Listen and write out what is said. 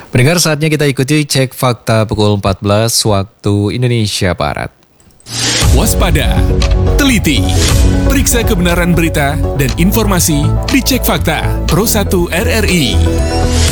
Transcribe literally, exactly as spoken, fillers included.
Pendengar, saatnya kita ikuti cek fakta pukul empat belas waktu Indonesia Barat. Waspada, teliti, periksa kebenaran berita dan informasi di Cek Fakta Pro satu R R I.